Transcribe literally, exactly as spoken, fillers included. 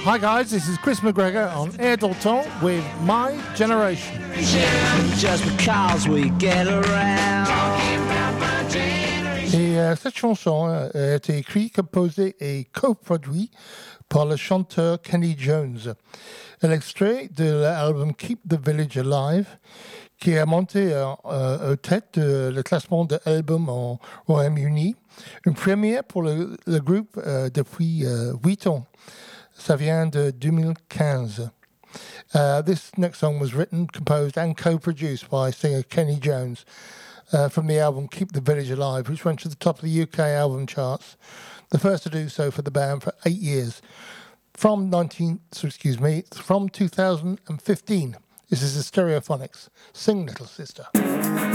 Hi guys, this is Chris McGregor on Air Dalton with My Generation. Just because we get around. Et euh, cette chanson a été écrite, composée et coproduite par le chanteur Kenny Jones. Un extrait de l'album Keep the Village Alive, qui a monté euh, euh, aux têtes de le classement de l'album au Royaume-Uni. Une première pour le, le groupe euh, depuis huit euh, ans. Ça vient de deux mille quinze. Uh, this next song was written, composed and co-produced by singer Kenny Jones uh, from the album Keep the Village Alive, which went to the top of the U K album charts, the first to do so for the band for eight years. From nineteen, so excuse me, from two thousand fifteen. This is the Stereophonics. Sing, Little Sister.